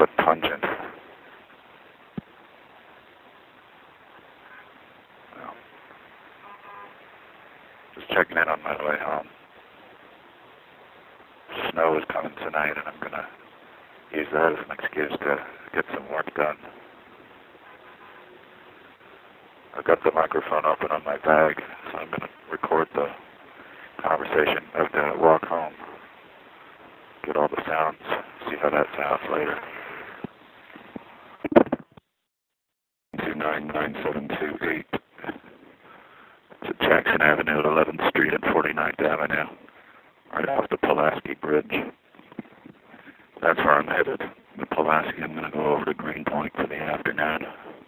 but pungent. Well, just checking in on my way home. Snow is coming tonight, and I'm going to use that as an excuse to get some work done. I've got the microphone open on my bag, so I'm going to record the conversation of the walk home. Get all the sounds, see how that sounds later. 299728. It's at Jackson Avenue at 11th Street and 49th Avenue, right off the Pulaski Bridge. That's where I'm headed. The Pulaski, I'm going to go over to Greenpoint for the afternoon.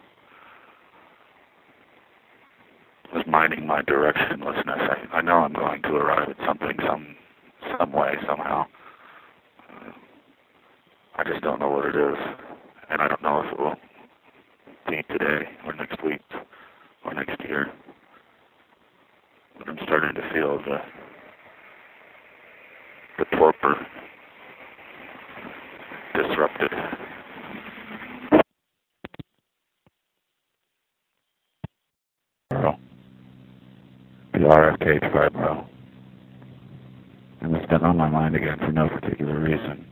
I was minding my directionlessness. I know I'm going to arrive at something some way, somehow. I just don't know what it is. And I don't know if it will be today or next week or next year. But I'm starting to feel the torpor disrupted. The RFK Triborough. And it's been on my mind again for no particular reason.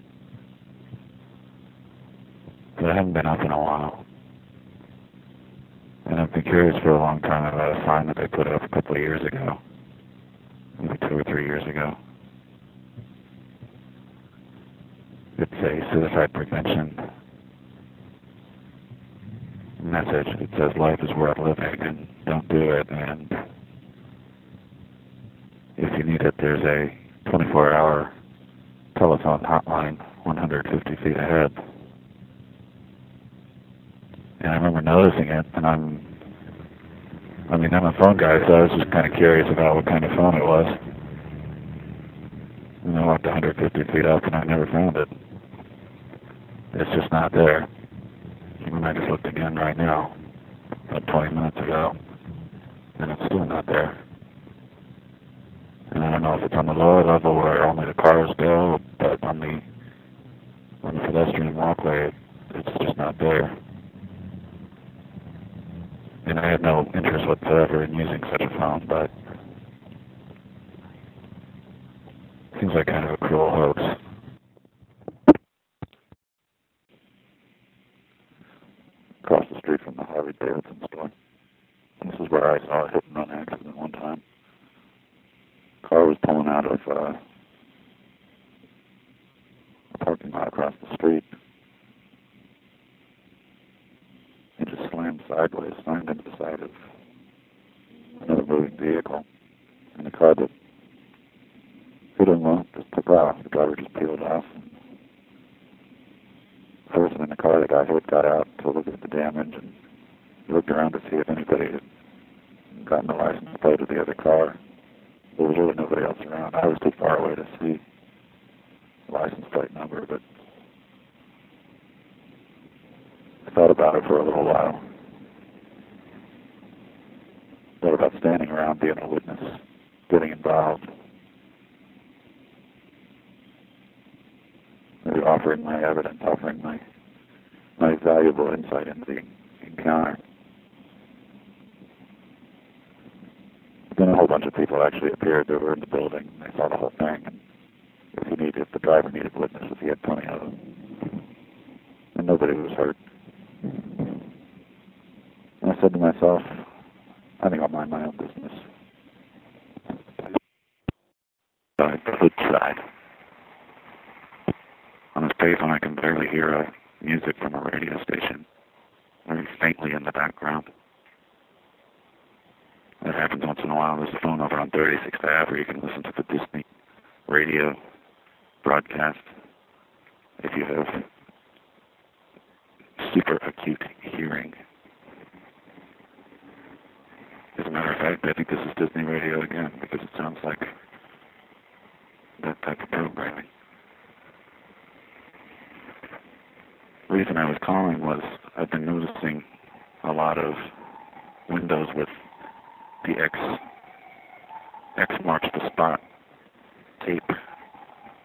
But I haven't been up in a while. And I've been curious for a long time about a sign that they put up a couple of years ago. Maybe 2 or 3 years ago. It's a suicide prevention message. It says life is worth living and don't do it. And if you need it, there's a 24-hour telephone hotline 150 feet ahead. And I remember noticing it, and I'm a phone guy, so I was just kind of curious about what kind of phone it was. And I walked 150 feet up, and I never found it. It's just not there. And I just looked again right now, about 20 minutes ago, and it's still not there. And I don't know if it's on the lower level where only the cars go, but on the pedestrian walkway, it's just not there. And I had no interest whatsoever in using such a phone, but it seems like kind of a cruel hoax. Across the street from the Harley Davidson store. This is where I saw a hit-and-run accident one time. Car was pulling out of a parking lot across the street. It just slammed sideways, slammed into the side of another moving vehicle. And the car that hit him just took off. The driver just peeled off. The person in the car that got hit got out to look at the damage and looked around to see if anybody had gotten the license plate of the other car. There was really nobody else around. I was too far away to see the license plate number, but I thought about it for a little while. Thought about standing around, being a witness, getting involved, maybe offering my evidence, offering my valuable insight into the encounter. Then a whole bunch of people actually appeared that were in the building. They saw the whole thing. And if the driver needed witnesses, he had plenty of them. And nobody was hurt. And I said to myself, I think I'll mind my own business. The flip side. On this payphone, I can barely hear music from a radio station, very faintly in the background. That happens once in a while. There's a phone over on 36th Ave where you can listen to the Disney radio broadcast if you have super acute hearing. As a matter of fact, I think this is Disney radio again because it sounds like that type of programming. The reason I was calling was I've been noticing a lot of windows with the X marks the spot tape